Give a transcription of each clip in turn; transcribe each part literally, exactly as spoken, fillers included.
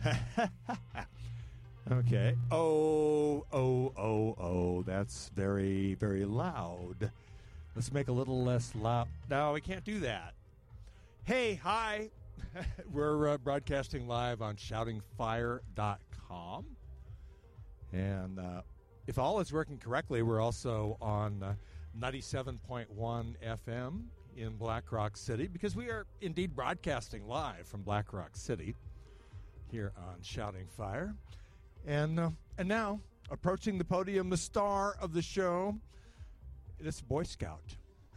Okay. Oh, oh, oh, oh. That's very, very loud. Let's make a little less loud. No, we can't do that. Hey, hi. We're uh, broadcasting live on shouting fire dot com. And uh, if all is working correctly, we're also on uh, ninety-seven point one F M in Black Rock City, because we are indeed broadcasting live from Black Rock City here on Shouting Fire. And uh, and now, approaching the podium, the star of the show, this Boy Scout.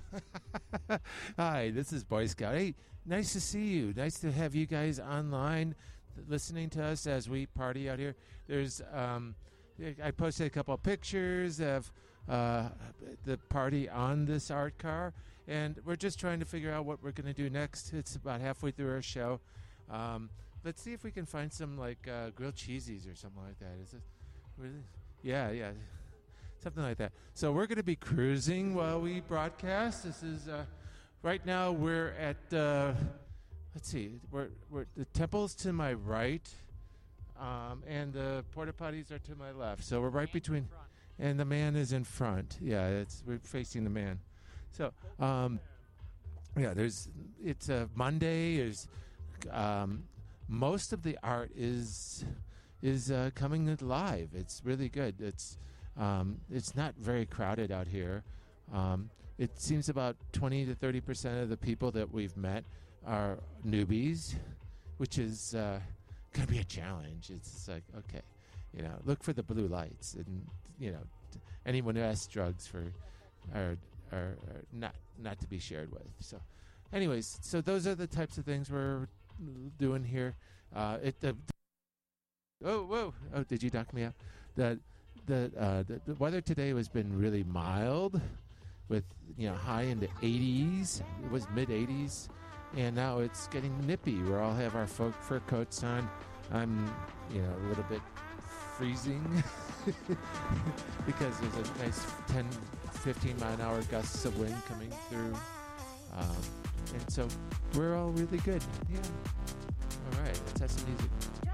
Hi, this is Boy Scout. Hey, nice to see you. Nice to have you guys online listening to us as we party out here. There's, um, I posted a couple of pictures of uh, the party on this art car, and we're just trying to figure out what we're going to do next. It's about halfway through our show. Um, let's see if we can find some like uh, grilled cheesies or something like that. Is it really? Yeah, yeah. Something like that. So we're going to be cruising while we broadcast. This is uh, right now we're at uh, let's see, we're we're the temple's to my right, um, and the porta potties are to my left. So we're right between, and the man is in front. Yeah, it's we're facing the man. So um, yeah, there's it's a Monday. Is um, most of the art is is uh, coming live. It's really good. It's Um, it's not very crowded out here. Um, it seems about twenty to thirty percent of the people that we've met are newbies, which is uh, going to be a challenge. It's like, okay, you know, look for the blue lights, and you know, anyone who has drugs for are, are, are not not to be shared with. So, anyways, so those are the types of things we're doing here. Uh, it. The, oh, whoa! Oh, did you knock me out? The The, uh, the the weather today has been really mild, with you know high into eighties. It was mid eighties, and now it's getting nippy. We all have our fur, fur coats on. I'm you know a little bit freezing because there's a nice ten, fifteen mile an hour gusts of wind coming through, um, and so we're all really good. Yeah. All right, let's have some music.